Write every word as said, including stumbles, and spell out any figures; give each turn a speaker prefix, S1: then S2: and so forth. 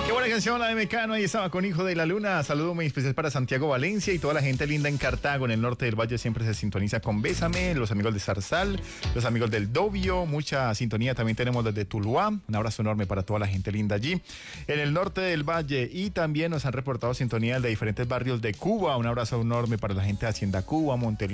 S1: Qué buena canción la de Mecano, ahí estaba con Hijo de la Luna. Saludo muy especial para Santiago Valencia y toda la gente linda en Cartago, en el norte del valle, siempre se sintoniza con Bésame, los amigos de Zarzal, los amigos del Dobio, mucha sintonía también tenemos desde Tuluá, un abrazo enorme para toda la gente linda allí, en el norte del valle, y también nos han reportado sintonía de diferentes barrios de Cuba, un abrazo enorme para la gente de Hacienda Cuba, Monte